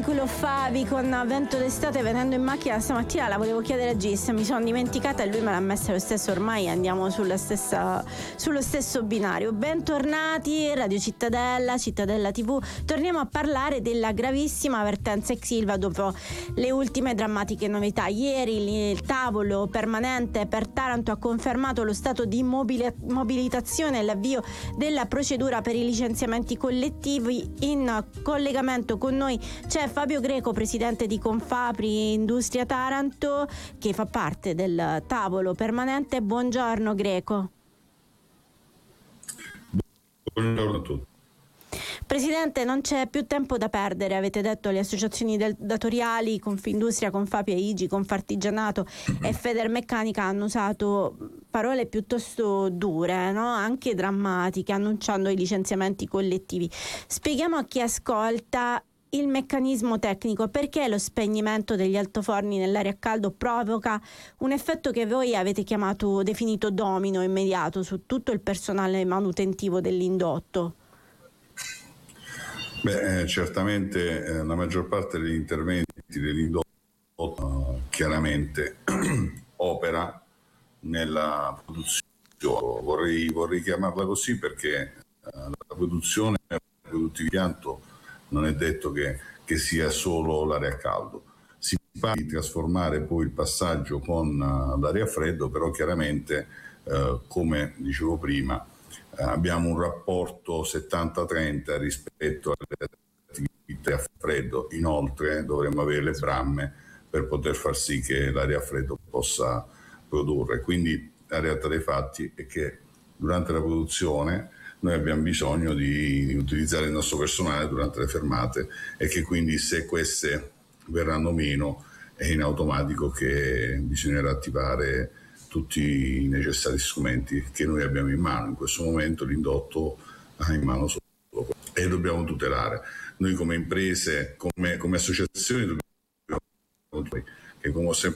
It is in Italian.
Nicolò Favi con Vento d'estate. Venendo in macchina stamattina la volevo chiedere a Gis, mi sono dimenticata e lui me l'ha messa lo stesso, ormai andiamo sullo stesso binario. Bentornati, Radio Cittadella, Cittadella TV. Torniamo a parlare della gravissima avvertenza ex Ilva dopo le ultime drammatiche novità. Ieri il tavolo permanente per Taranto ha confermato lo stato di mobilitazione e l'avvio della procedura per i licenziamenti collettivi. In collegamento con noi c'è Fabio Greco, presidente di Confapri Industria Taranto, che fa parte del tavolo permanente. Buongiorno Greco. Buongiorno a tutti. Presidente, non c'è più tempo da perdere, avete detto alle associazioni datoriali, Confindustria, Confapi, IG, Confartigianato e Federmeccanica hanno usato parole piuttosto dure, no? Anche drammatiche, annunciando i licenziamenti collettivi. Spieghiamo a chi ascolta il meccanismo tecnico, perché lo spegnimento degli altoforni nell'area a caldo provoca un effetto che voi avete definito domino immediato su tutto il personale manutentivo dell'indotto. Certamente la maggior parte degli interventi dell'indotto chiaramente opera nella produzione. Vorrei chiamarla così perché la produzione, il produttivianto non è detto che sia solo l'area a caldo. Si parla di trasformare poi il passaggio con l'area a freddo, però chiaramente, come dicevo prima, abbiamo un rapporto 70-30 rispetto alle attività a freddo. Inoltre dovremmo avere le bramme per poter far sì che l'area a freddo possa produrre. Quindi la realtà dei fatti è che durante la produzione noi abbiamo bisogno di utilizzare il nostro personale durante le fermate e che quindi se queste verranno meno è in automatico che bisognerà attivare tutti i necessari strumenti che noi abbiamo in mano. In questo momento l'indotto ha in mano solo questo e dobbiamo tutelare. Noi come imprese, come associazioni dobbiamo, che come ho sempre